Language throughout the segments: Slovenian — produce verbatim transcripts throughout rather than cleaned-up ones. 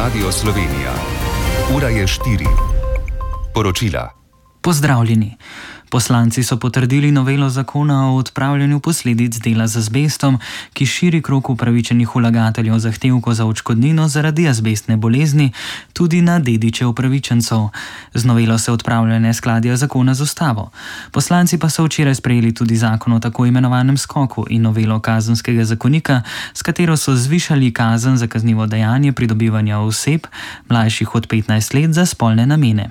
Radio Slovenija. Ura je štiri. Poročila. Pozdravljeni. Poslanci so potrdili novelo zakona o odpravljanju posledic dela z azbestom, ki širi krog upravičenih vlagateljev zahtevkov za odškodnino zaradi azbestne bolezni tudi na dediče upravičencev. Z novelo se odpravlja neskladje zakona z ustavo. Poslanci pa so včeraj sprejeli tudi zakon o tako imenovanem skoku in novelo kazenskega zakonika, s katero so zvišali kazen za kaznivo dejanje pridobivanja oseb, mlajših od petnajst let, za spolne namene.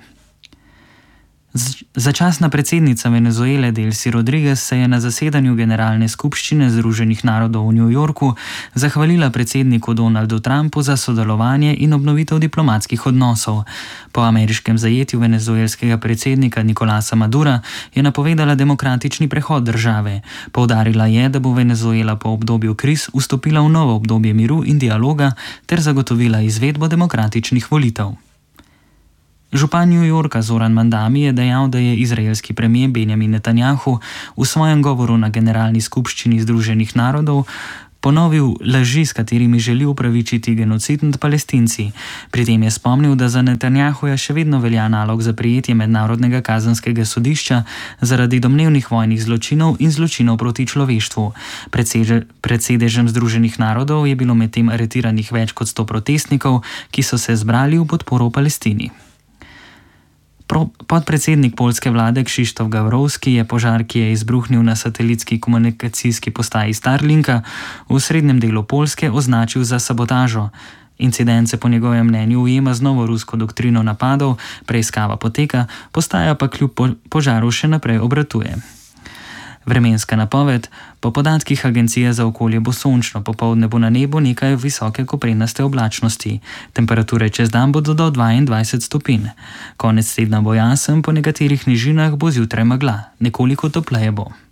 Začasna predsednica Venezuele Delcy Rodriguez se je na zasedanju Generalne skupščine Združenih narodov v New Yorku zahvalila predsedniku Donaldu Trumpu za sodelovanje in obnovitev diplomatskih odnosov. Po ameriškem zajetju venezuelskega predsednika Nicolasa Madura je napovedala demokratični prehod države. Poudarila je, da bo Venezuela po obdobju kriz vstopila v novo obdobje miru in dialoga ter zagotovila izvedbo demokratičnih volitev. Župan New Yorka Zoran Mandami je dejal, da je izraelski premijer Benjamin Netanjahu v svojem govoru na Generalni skupščini Združenih narodov ponovil laži, s katerimi želi upravičiti genocid nad Palestinci. Pri tem je spomnil, da za Netanjahuja še vedno velja nalog za prijetje Mednarodnega kazenskega sodišča zaradi domnevnih vojnih zločinov in zločinov proti človeštvu. Pred sedežem Združenih narodov je bilo medtem aretiranih več kot sto protestnikov, ki so se zbrali v podporo Palestini. Podpredsednik poljske vlade Krzysztof Gawrowski je požar, ki je izbruhnil na satelitski komunikacijski postaji Starlinka v srednjem delu Poljske, označil za sabotažo. Incident se po njegovem mnenju ujema z novo rusko doktrino napadov, preiskava poteka, postaja pa kljub požaru še naprej obratuje. Vremenska napoved. Po podatkih Agencije za okolje bo sončno, popoldne bo na nebu nekaj visoke koprenaste oblačnosti. Temperature čez dan bodo do dvaindvajset stopinj. Konec tedna bo jasen, po nekaterih nižinah bo zjutraj megla, nekoliko topleje bo.